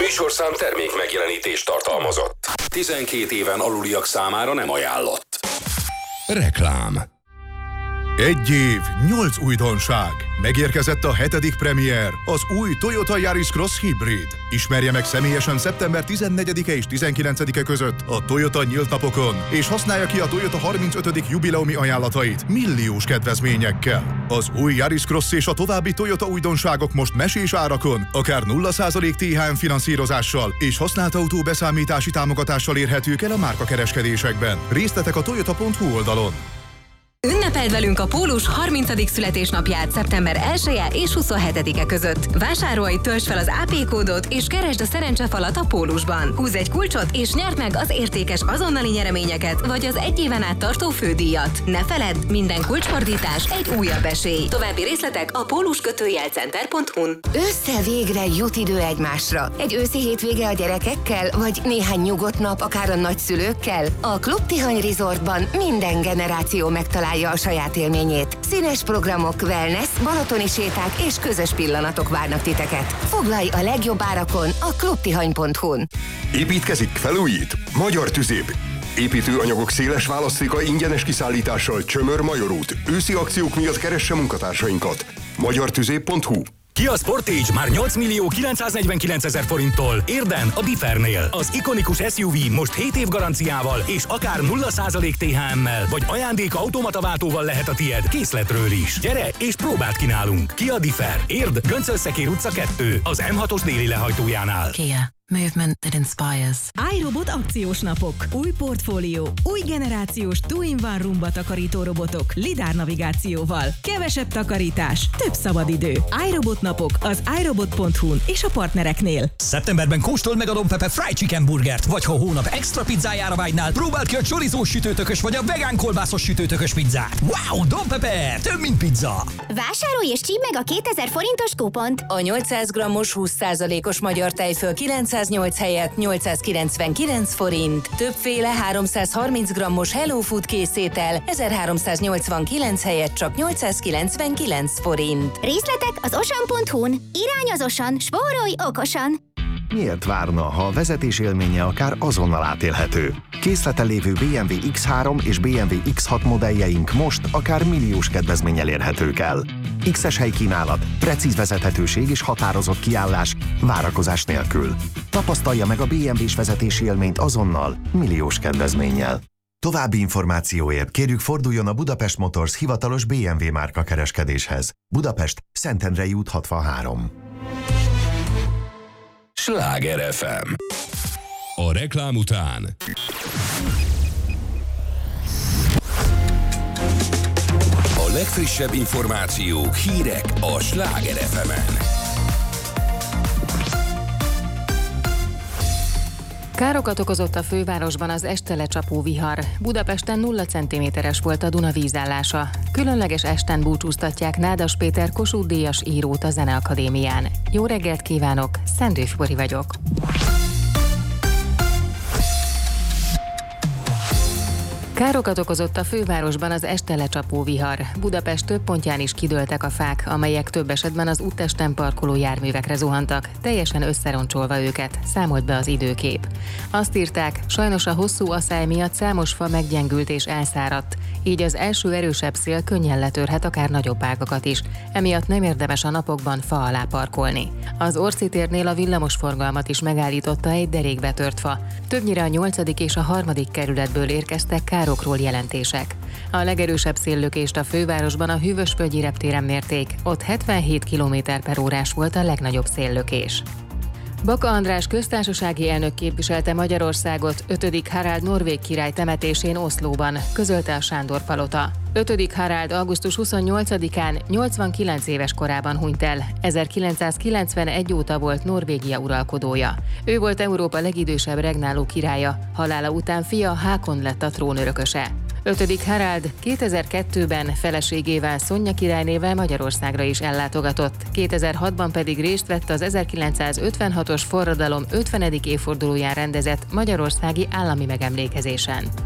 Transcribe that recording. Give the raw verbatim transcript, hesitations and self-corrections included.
műsorszám termék megjelenítést tartalmazott. tizenkét éven aluliak számára nem ajánlott. Reklám. Egy év, nyolc újdonság. Megérkezett a hetedik premier, az új Toyota Yaris Cross Hybrid. Ismerje meg személyesen szeptember tizennegyedike és tizenkilencedike között a Toyota nyílt napokon, és használja ki a Toyota harmincötödik jubileumi ajánlatait milliós kedvezményekkel. Az új Yaris Cross és a további Toyota újdonságok most mesés árakon, akár nulla százalék té há em finanszírozással és használt autó beszámítási támogatással érhetők el a márkakereskedésekben. Részletek a toyota pont hu oldalon. Ünnepeld velünk a Pólus harmincadik születésnapját szeptember elseje és huszonhetedike között. Vásárolj, töltsd fel az á pé kódot és keresd a szerencsefalat a Pólusban. Húzz egy kulcsot és nyerd meg az értékes azonnali nyereményeket vagy az egy éven át tartó fődíjat. Ne feledd, minden kulcsfordítás egy újabb esély. További részletek a pólus kötőjel center pont hu-n. Össze végre jut idő egymásra. Egy őszi hétvége a gyerekekkel, vagy néhány nyugodt nap akár a nagyszülőkkel? A Klub Tihany Resortban minden generáció megtalálja a saját élményét. Színes programok, wellness, balatoni séták és közös pillanatok várnak titeket. Foglalj a legjobb árakon a klubtihany pont hu-n. Építkezik, felújít? Magyar Tüzéb. Építőanyagok széles választéka ingyenes kiszállítással Csömör Major út. Őszi akciók miatt keresse munkatársainkat. magyar tüzéb pont hu. Kia Sportage már nyolc millió kilencszáznegyvenkilencezer forinttól. Érden a Differnél. Az ikonikus es u vé most hét év garanciával és akár nulla százalék té há emmel, vagy ajándék automataváltóval lehet a tied készletről is. Gyere és próbát kínálunk. Kia Differ. Érd, Göncölszekér utca kettő, az em hatos déli lehajtójánál. Kia. Movement that inspires. iRobot akciós napok. Új portfólió. Új generációs two-in-one rumba takarító robotok. lidár navigációval. Kevesebb takarítás. Több szabadidő. iRobot napok az iRobot pont hu-n és a partnereknél. Szeptemberben kóstold meg a Don Pepe Fried Chicken Burgert, vagy ha hónap extra pizzájára vágynál, próbáld ki a chorizós sütőtökös vagy a vegán kolbászos sütőtökös pizzát. Wow, Don Pepe! Több, mint pizza! Vásárolj és csípd meg a kétezer forintos kupont. A nyolcszáz grammos húsz százalékos magyar tejföl kilencszáznyolc helyett nyolcszázkilencvenkilenc forint. Többféle háromszázharminc grammos Hello Food készétel ezerháromszáznyolcvankilenc helyett csak nyolcszázkilencvenkilenc forint. Részletek az osan pont hu-n. Irány az Osan, spórolj okosan! Miért várna, ha a vezetés élménye akár azonnal átélhető? Készleten lévő bé em vé iksz három és bé em vé iksz hat modelljeink most akár milliós kedvezménnyel érhetők el. X-es helykínálat, precíz vezethetőség és határozott kiállás, várakozás nélkül. Tapasztalja meg a bé em vés vezetési élményt azonnal, milliós kedvezménnyel. További információért kérjük forduljon a Budapest Motors hivatalos bé em vé márka kereskedéshez. Budapest, Szentendrei út hatvanhárom. Sláger ef em. A reklám után a legfrissebb információk, hírek a Sláger ef emen. Károkat okozott a fővárosban az este lecsapó vihar. Budapesten nulla centiméteres volt a Duna vízállása. Különleges esten búcsúztatják Nádas Péter Kossuth-díjas írót a Zeneakadémián. Jó reggelt kívánok, Szendő Fibori vagyok. Károkat okozott a fővárosban az este lecsapó vihar. Budapest több pontján is kidőltek a fák, amelyek több esetben az úttesten parkoló járművekre zuhantak, teljesen összeroncsolva őket, számolt be az Időkép. Azt írták, sajnos a hosszú aszály miatt számos fa meggyengült és elszáradt, így az első erősebb szél könnyen letörhet akár nagyobb ágakat is, emiatt nem érdemes a napokban fa alá parkolni. Az Orci térnél a villamosforgalmat is megállította egy derékbetört fa. Többnyire a nyolcadik és a harmadik kerületből érkeztek károkról jelentések. A legerősebb széllökést a fővárosban a Hűvösvölgyi reptéren mérték, ott hetvenhét kilométer per órás volt a legnagyobb széllökés. Baka András köztársasági elnök képviselte Magyarországot ötödik Harald norvég király temetésén Oszlóban, közölte a Sándor palota. ötödik Harald augusztus huszonnyolcadikán nyolcvankilenc éves korában hunyt el, ezerkilencszázkilencvenegy óta volt Norvégia uralkodója. Ő volt Európa legidősebb regnáló királya, halála után fia Hákon lett a trónörököse. ötödik Harald kétezer-kettőben feleségével, Szonya királynével Magyarországra is ellátogatott, kétezer-hatban pedig részt vett az ezerkilencszázötvenhatos forradalom ötvenedik évfordulóján rendezett magyarországi állami megemlékezésen.